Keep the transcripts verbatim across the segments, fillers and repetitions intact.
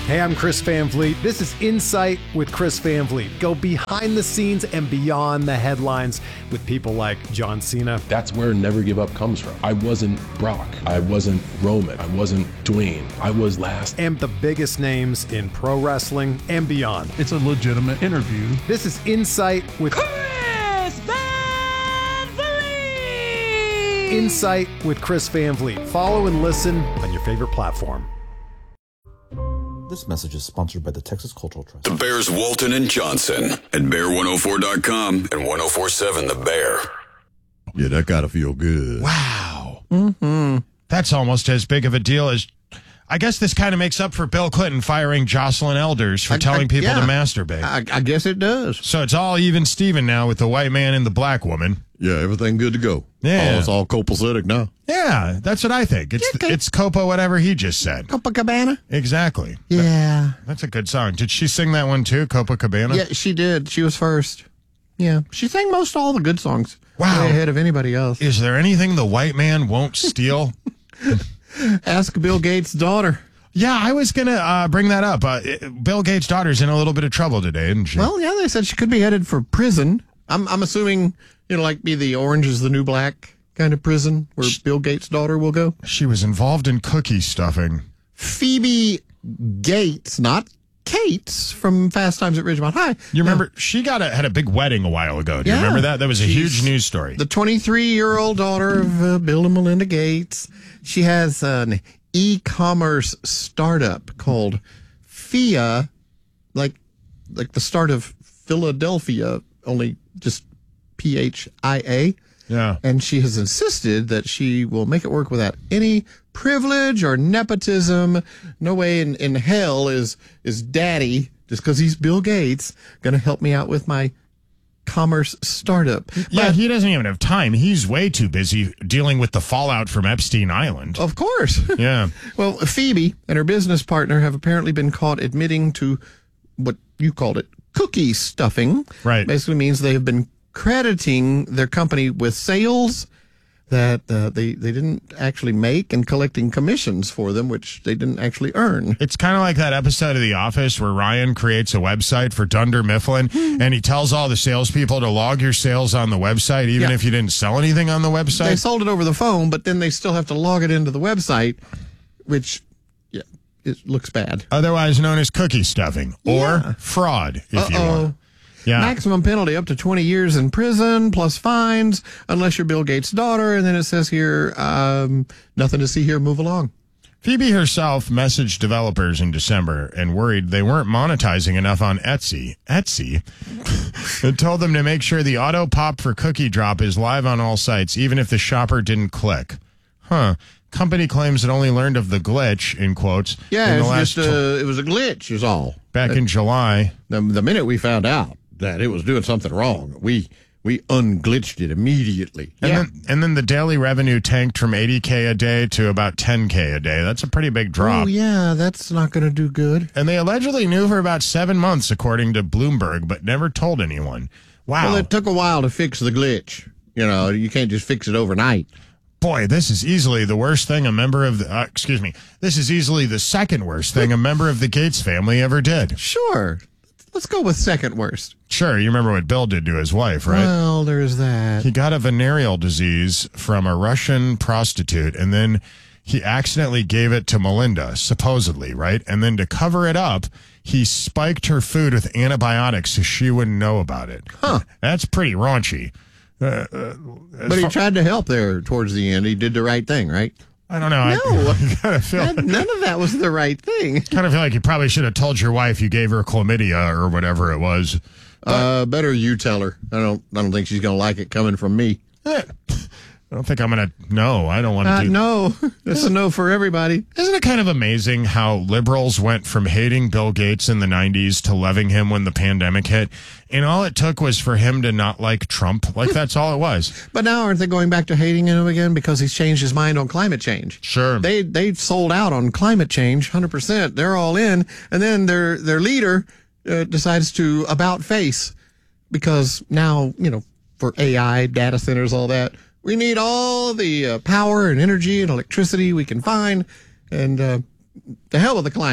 Hey, I'm Chris Van Vliet. This is Insight with Chris Van Vliet. Go behind the scenes and beyond the headlines with people like John Cena. That's where Never Give Up comes from. I wasn't Brock. I wasn't Roman. I wasn't Dwayne. I was last. And the biggest names in pro wrestling and beyond. It's a legitimate interview. This is Insight with Chris Van Vliet. Insight with Chris Van Vliet. Follow and listen on your favorite platform. This message is sponsored by the Texas Cultural Trust. The Bears, Walton and Johnson at bear one oh four dot com and one oh four point seven The Bear. Yeah, that gotta feel good. Wow. Mm-hmm. That's almost as big of a deal as... I guess this kind of makes up for Bill Clinton firing Jocelyn Elders for I, telling I, people yeah, to masturbate. I, I guess it does. So it's all even Steven now with the white man and the black woman. Yeah, everything good to go. Yeah. Oh, it's all copacetic now. Yeah, that's what I think. It's Okay. it's Copa whatever he just said. Copacabana? Exactly. Yeah. That, that's a good song. Did she sing that one too, Copacabana? Yeah, she did. She was first. Yeah. She sang most all the good songs. Wow. Way ahead of anybody else. Is there anything the white man won't steal? Ask Bill Gates' daughter. Yeah, I was going to uh, bring that up. Uh, Bill Gates' daughter's in a little bit of trouble today, isn't she? Well, yeah, they said she could be headed for prison. I'm I'm assuming it'll like be the Orange is the New Black kind of prison where she, Bill Gates' daughter will go. She was involved in cookie stuffing. Phoebe Gates, not Kate's from Fast Times at Ridgemont High. You remember now, she got a, had a big wedding a while ago. Do you yeah, remember that? That was a huge news story. The twenty-three-year-old daughter of uh, Bill and Melinda Gates. She has an e-commerce startup called F I A, like like the start of Philadelphia, only just P H I A. Yeah. And she has insisted that she will make it work without any privilege or nepotism. No way in, in hell is is daddy, just because he's Bill Gates, going to help me out with my commerce startup. Yeah, but, he doesn't even have time. He's way too busy dealing with the fallout from Epstein Island. Of course. Yeah. Well, Phoebe and her business partner have apparently been caught admitting to what you called it, cookie stuffing. Right. Basically means they have been crediting their company with sales that uh, they, they didn't actually make and collecting commissions for them, which they didn't actually earn. It's kind of like that episode of The Office where Ryan creates a website for Dunder Mifflin and he tells all the salespeople to log your sales on the website, even Yeah. if you didn't sell anything on the website. They sold it over the phone, but then they still have to log it into the website, which yeah, it looks bad. Otherwise known as cookie stuffing or Yeah. fraud, if Uh-oh. you want. Yeah. Maximum penalty up to twenty years in prison plus fines unless you're Bill Gates' daughter. And then it says here, um, nothing to see here, move along. Phoebe herself messaged developers in December and worried they weren't monetizing enough on Etsy. Etsy? and told them to make sure the auto pop for cookie drop is live on all sites, even if the shopper didn't click. Huh. Company claims it only learned of the glitch, in quotes. Yeah, in it the was last just uh, it was a glitch is all. back in July. The, the minute we found out that it was doing something wrong, we we unglitched it immediately. And, yeah. then, and then the daily revenue tanked from eighty K a day to about ten K a day. That's a pretty big drop. Oh, yeah, that's not going to do good. And they allegedly knew for about seven months, according to Bloomberg, but never told anyone. Wow. Well, it took a while to fix the glitch. You know, you can't just fix it overnight. Boy, this is easily the worst thing a member of the, uh, excuse me, this is easily the second worst thing a member of the Gates family ever did. Sure. Let's go with second worst. Sure, you remember what Bill did to his wife, right? Well, there's that. He got a venereal disease from a Russian prostitute, and then he accidentally gave it to Melinda, supposedly, right? And then to cover it up, he spiked her food with antibiotics so she wouldn't know about it. Huh. That's pretty raunchy. Uh, uh, But he far- tried to help there towards the end. He did the right thing, right? I don't know. No, I, I kind of feel, that, none of that was the right thing. kind of feel like you probably should have told your wife you gave her chlamydia or whatever it was. Uh, better you tell her. I don't. I don't think she's going to like it coming from me. Eh, I don't think I'm going to. No, I don't want to Uh, do. no, it's a no for everybody. Isn't it kind of amazing how liberals went from hating Bill Gates in the nineties to loving him when the pandemic hit? And all it took was for him to not like Trump. Like, that's all it was. But now aren't they going back to hating him again because he's changed his mind on climate change? Sure. They they sold out on climate change, one hundred percent. They're all in, and then their their leader uh, decides to about face because now you know for A I data centers, all that. We need all the uh, power and energy and electricity we can find, and uh, the hell with the climate.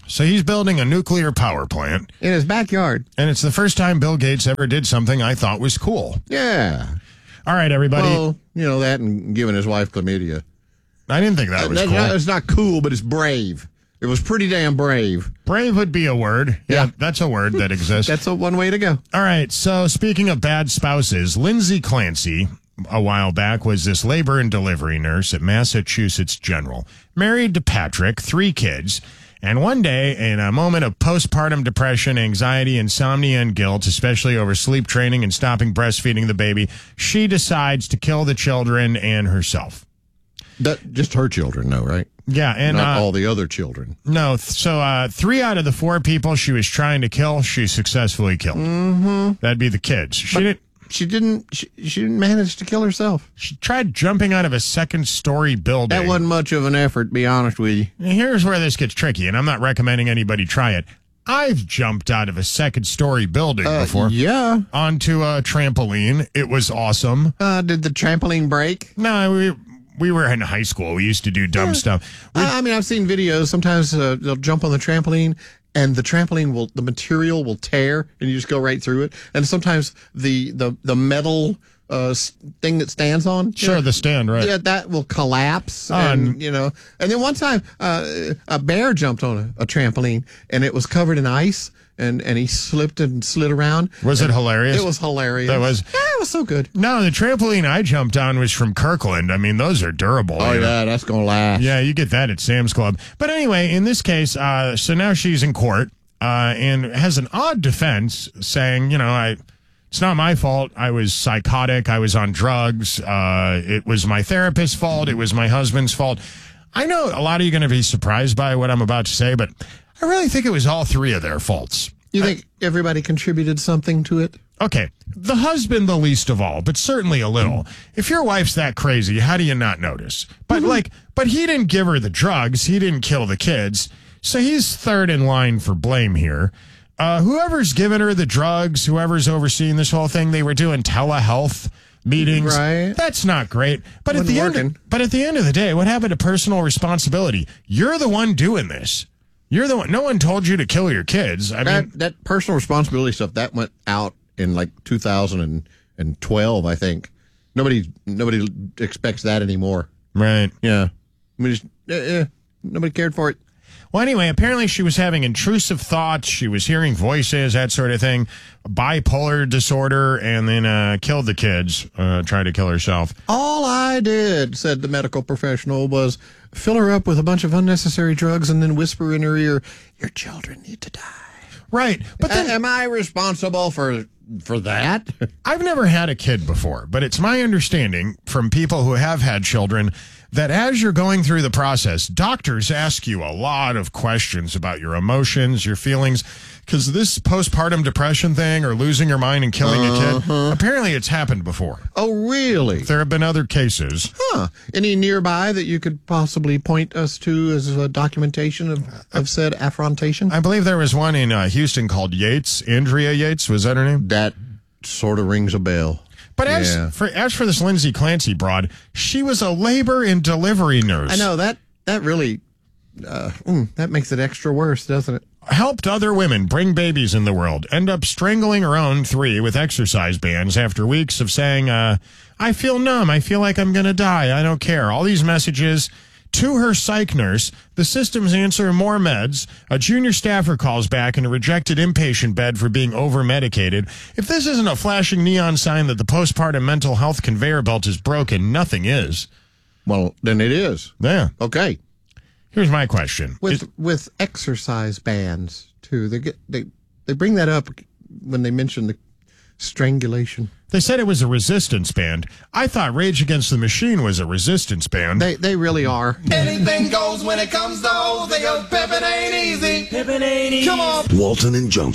So he's building a nuclear power plant. In his backyard. And it's the first time Bill Gates ever did something I thought was cool. Yeah. All right, everybody. Well, you know, that and giving his wife chlamydia. I didn't think that was That's cool. not, it's not cool, but it's brave. It was pretty damn brave. Brave would be a word. Yeah, Yeah. that's a word that exists. That's a one way to go. All right, so speaking of bad spouses, Lindsay Clancy, a while back, was this labor and delivery nurse at Massachusetts General, married to Patrick, three kids. And one day, in a moment of postpartum depression, anxiety, insomnia, and guilt, especially over sleep training and stopping breastfeeding the baby, she decides to kill the children and herself. That, just her children, no, right? Yeah, and Not uh, all the other children. no, th- so uh, three out of the four people she was trying to kill, she successfully killed. Mm-hmm. That'd be the kids. She But didn't. She didn't. She, she didn't manage to kill herself. She tried jumping out of a second-story building. That wasn't much of an effort, to be honest with you. Here's where this gets tricky, and I'm not recommending anybody try it. I've jumped out of a second-story building Uh, before Yeah. onto a trampoline. It was awesome. Uh, did the trampoline break? No, we we were in high school. We used to do dumb stuff. I, I mean, I've seen videos. Sometimes uh, they'll jump on the trampoline, and the trampoline will, the material will tear, and you just go right through it. And sometimes the the the metal uh, s- thing that stands on, you Sure, know, the stand, right? yeah, that will collapse. Oh, and and- you know, and then one time uh, a bear jumped on a, a trampoline, and it was covered in ice, and and he slipped and slid around. Was it hilarious? It was hilarious. That was- yeah, it was so good. No, the trampoline I jumped on was from Kirkland. I mean, those are durable. Oh you know? yeah, that's gonna last. Yeah, you get that at Sam's Club. But anyway, in this case, uh, so now she's in court uh, and has an odd defense saying, you know, I it's not my fault. I was psychotic. I was on drugs. Uh, it was my therapist's fault. It was my husband's fault. I know a lot of you are going to be surprised by what I'm about to say, but I really think it was all three of their faults. You think everybody contributed something to it? Okay, the husband the least of all, but certainly a little. If your wife's that crazy, how do you not notice? But like, but he didn't give her the drugs. He didn't kill the kids. So he's third in line for blame here. Uh, whoever's given her the drugs, whoever's overseeing this whole thing, they were doing telehealth meetings. Right. That's not great. But at Wasn't the working. end, but at the end of the day, what happened to personal responsibility? You're the one doing this. You're the one. No one told you to kill your kids. I That mean, that personal responsibility stuff that went out in like two thousand twelve, I think. Nobody nobody expects that anymore. right. Yeah, we just eh, eh, nobody cared for it. Well, anyway, apparently she was having intrusive thoughts. She was hearing voices, that sort of thing. Bipolar disorder, and then uh, killed the kids, uh, tried to kill herself. All I did, said the medical professional, was fill her up with a bunch of unnecessary drugs and then whisper in her ear, "Your children need to die." Right. But then A- am I responsible for for that? I've never had a kid before, but it's my understanding from people who have had children that as you're going through the process, doctors ask you a lot of questions about your emotions, your feelings, because this postpartum depression thing or losing your mind and killing Uh-huh. a kid, apparently it's happened before. Oh, really? There have been other cases. Huh. Any nearby that you could possibly point us to as a documentation of, of said affrontation? I believe there was one in uh, Houston called Yates. Andrea Yates, was that her name? That sort of rings a bell. But as Yeah. for as for this Lindsay Clancy broad, she was a labor and delivery nurse. I know that that really uh, mm, that makes it extra worse, doesn't it? Helped other women bring babies in the world, end up strangling her own three with exercise bands after weeks of saying, uh, I feel numb. I feel like I'm going to die. I don't care. All these messages to her psych nurse. The systems answer more meds. A junior staffer calls back in a rejected inpatient bed for being over-medicated. If this isn't a flashing neon sign that the postpartum mental health conveyor belt is broken, nothing is. Well, then it is. Yeah. Okay. Here's my question. With Is- with exercise bands too. They get they they bring that up when they mention the strangulation. They said it was a resistance band. I thought Rage Against the Machine was a resistance band. They they really are. Anything goes when it comes to old things. Pimpin' ain't easy. Pimpin' ain't easy. Come on. Walton and Johnson.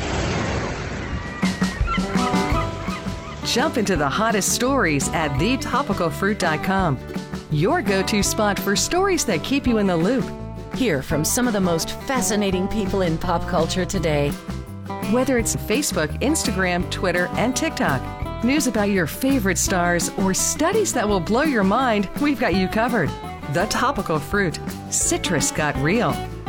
Jump into the hottest stories at the topical fruit dot com. Your go-to spot for stories that keep you in the loop. Hear from some of the most fascinating people in pop culture today. Whether it's Facebook, Instagram, Twitter, and TikTok, news about your favorite stars, or studies that will blow your mind, we've got you covered. The Topical Fruit. Citrus got real.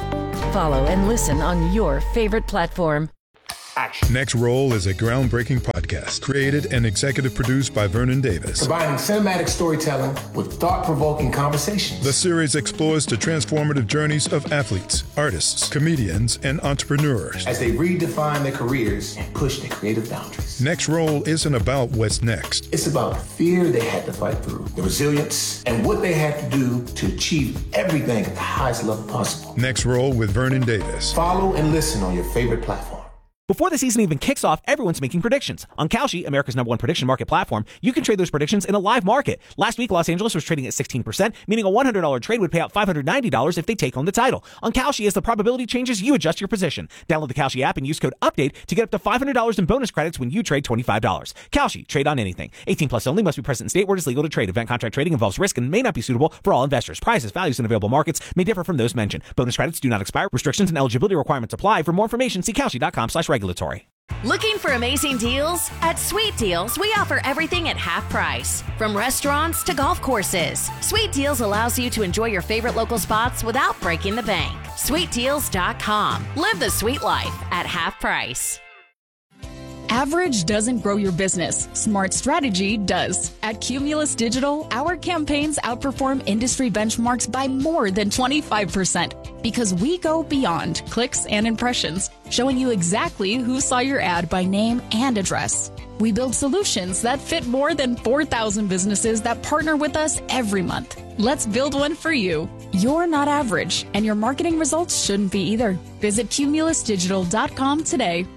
Follow and listen on your favorite platform. Action. Next Roll is a groundbreaking podcast created and executive produced by Vernon Davis. Combining cinematic storytelling with thought-provoking conversations. The series explores the transformative journeys of athletes, artists, comedians, and entrepreneurs as they redefine their careers and push their creative boundaries. Next Roll isn't about what's next. It's about the fear they had to fight through, the resilience, and what they had to do to achieve everything at the highest level possible. Next Roll with Vernon Davis. Follow and listen on your favorite platform. Before the season even kicks off, everyone's making predictions. On Kalshi, America's number one prediction market platform, you can trade those predictions in a live market. Last week, Los Angeles was trading at sixteen percent, meaning a one hundred dollars trade would pay out five hundred ninety dollars if they take home the title. On Kalshi, as the probability changes, you adjust your position. Download the Kalshi app and use code UPDATE to get up to five hundred dollars in bonus credits when you trade twenty-five dollars. Kalshi, trade on anything. eighteen plus only, must be present in state where it is legal to trade. Event contract trading involves risk and may not be suitable for all investors. Prices, values, and available markets may differ from those mentioned. Bonus credits do not expire. Restrictions and eligibility requirements apply. For more information, see Kalshi.com slash regulatory. Looking for amazing deals? At Sweet Deals, we offer everything at half price. From restaurants to golf courses, Sweet Deals allows you to enjoy your favorite local spots without breaking the bank. sweet deals dot com. Live the sweet life at half price. Average doesn't grow your business. Smart strategy does. At Cumulus Digital, our campaigns outperform industry benchmarks by more than twenty-five percent because we go beyond clicks and impressions, showing you exactly who saw your ad by name and address. We build solutions that fit more than four thousand businesses that partner with us every month. Let's build one for you. You're not average, and your marketing results shouldn't be either. Visit cumulus digital dot com today.